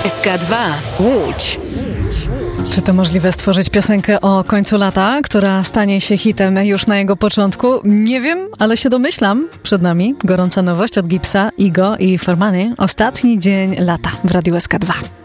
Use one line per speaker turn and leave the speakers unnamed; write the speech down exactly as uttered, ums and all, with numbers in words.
S K dwa Łódź.
Czy to możliwe stworzyć piosenkę o końcu lata, która stanie się hitem już na jego początku? Nie wiem, ale się domyślam. Przed nami gorąca nowość od Gipsa, Igo i Formany. Ostatni dzień lata w Radiu S K dwa.